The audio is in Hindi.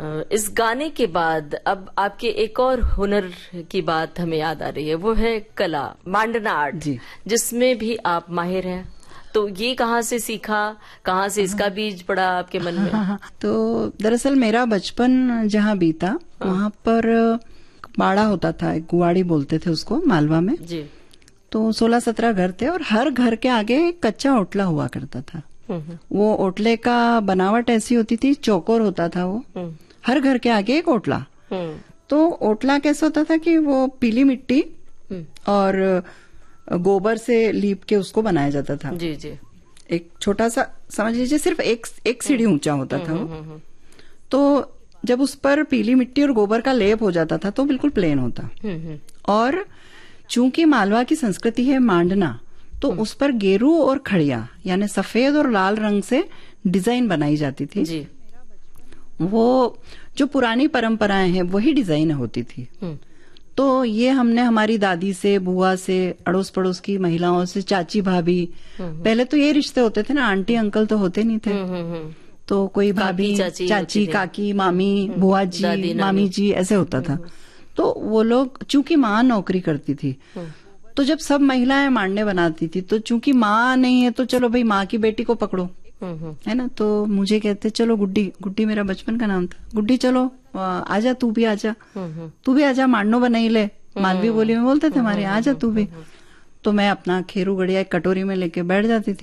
इस गाने के बाद अब आपके एक और हुनर की बात हमें याद आ रही है, वो है कला, मांडना आर्ट जी, जिसमें भी आप माहिर हैं। तो ये कहाँ से सीखा, कहाँ से इसका बीज पड़ा आपके मन में? तो दरअसल मेरा बचपन जहाँ बीता वहाँ पर बाड़ा होता था, एक गुवाड़ी बोलते थे उसको मालवा में जी। तो 16-17 घर थे और हर घर के आगे एक कच्चा ओटला हुआ करता था। वो ओटले का बनावट ऐसी होती थी, चौकोर होता था वो, हर घर के आगे एक ओटला। तो ओटला कैसा होता था कि वो पीली मिट्टी और गोबर से लीप के उसको बनाया जाता था। जी जी। एक छोटा सा समझ लीजिए सिर्फ एक सीढ़ी ऊंचा होता था वो। तो जब उस पर पीली मिट्टी और गोबर का लेप हो जाता था तो बिल्कुल प्लेन होता। और चूंकि मालवा की संस्कृति है मांडना, तो उस पर गेरू और खड़िया यानी सफेद और लाल रंग से डिजाइन बनाई जाती थी जी। वो जो पुरानी परंपराएं हैं वही डिजाइन होती थी। तो ये हमने हमारी दादी से, बुआ से, अड़ोस पड़ोस की महिलाओं से, चाची भाभी, पहले तो ये रिश्ते होते थे ना, आंटी अंकल तो होते नहीं थे। तो कोई भाभी, चाची, काकी, मामी, बुआ जी, मामी जी, ऐसे होता था। तो वो लोग, चूंकि माँ नौकरी करती थी तो जब सब महिलाएं मांडने बनाती थी तो चूंकि माँ नहीं है तो चलो भाई माँ की बेटी को पकड़ो, है ना। तो मुझे कहते चलो गुड्डी, गुड्डी मेरा बचपन का नाम था, गुड्डी चलो आजा, तू भी आजा मांडनो बनाई ले, मालवी बोली में बोलते थे हमारे, आजा तू भी। तो मैं अपना खेरू गड़िया एक कटोरी में लेके बैठ जाती थी।